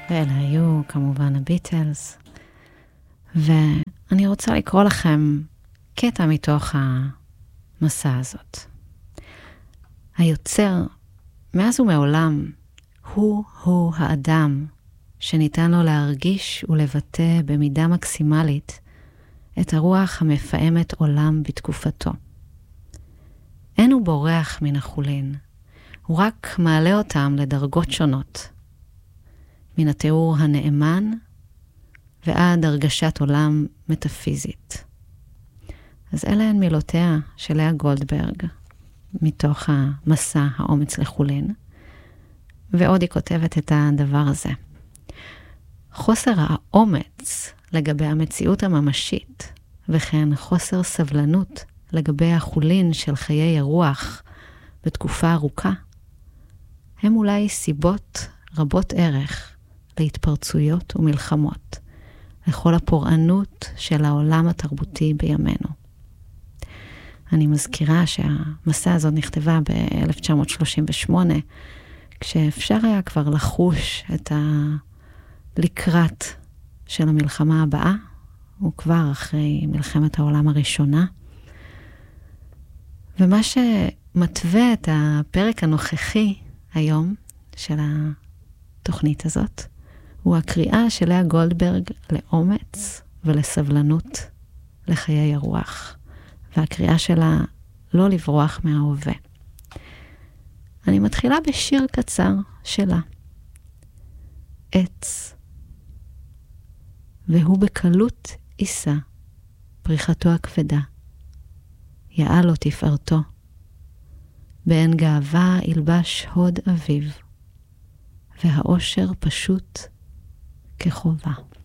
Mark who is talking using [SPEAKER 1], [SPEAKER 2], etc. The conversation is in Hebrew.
[SPEAKER 1] ואלה היו כמובן הביטלס. ואני רוצה לקרוא לכם קטע מתוך המסע הזאת. היוצר, מאז ומעולם, הוא האדם שניתן לו להרגיש ולבטא במידה מקסימלית את הרוח המפעמת עולם בתקופתו. אין הוא בורח מן החולין, הוא רק מעלה אותם לדרגות שונות, מן התיאור הנאמן ועד הרגשת עולם מטאפיזית. אז אלה הן מילותיה של לאה גולדברג, מתוך המסע האומץ לחולין, ועוד היא כותבת את הדבר הזה. חוסר האומץ לגבי המציאות הממשית, וכן חוסר סבלנות לגבי החולין של חיי הרוח בתקופה ארוכה, הם אולי סיבות רבות ערך להתפרצויות ומלחמות, לכל הפורענות של העולם התרבותי בימינו. אני מזכירה שהמסע הזאת נכתבה ב-1938, כשאפשר היה כבר לחוש את לקראת של המלחמה הבאה, הוא כבר אחרי מלחמת העולם הראשונה. ומה שמתווה את הפרק הנוכחי היום של התוכנית הזאת, הוא הקריאה של לאה גולדברג לאומץ ולסבלנות לחיי הרוח, והקריאה שלה לא לברוח מההווה. אני מתחילה בשיר קצר שלה. עץ. והוא בקלות עיסה, פריחתו הכבדה. יעל לו תפארתו. בעין גאווה ילבש הוד אביב, והאושר פשוט כחובה.